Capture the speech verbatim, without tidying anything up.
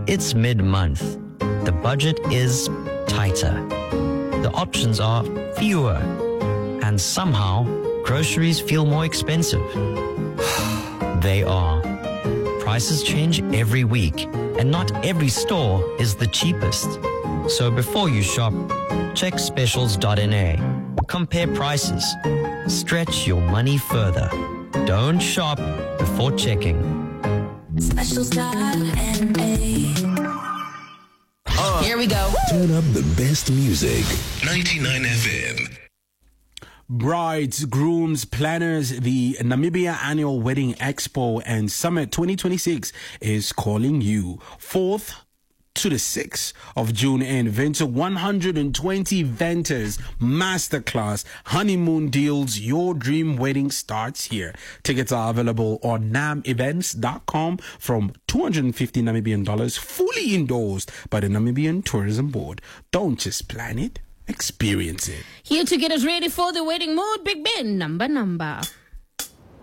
It's mid-month. The budget is tighter. The options are fewer. And somehow, groceries feel more expensive. They are. Prices change every week, and not every store is the cheapest. So before you shop, check specials dot n a. Compare prices. Stretch your money further. Don't shop before checking. specials dot n a. Uh, Here we go. Turn up the best music. ninety-nine F M. Brides, grooms, planners, the Namibia Annual Wedding Expo and Summit twenty twenty-six is calling you. fourth to the sixth of June in Venture one hundred twenty Venters Masterclass Honeymoon Deals. Your dream wedding starts here. Tickets are available on nam events dot com from two hundred fifty Namibian dollars, fully endorsed by the Namibian Tourism Board. Don't just plan it, experience it. Here to get us ready for the wedding mood, Big Ben, number number.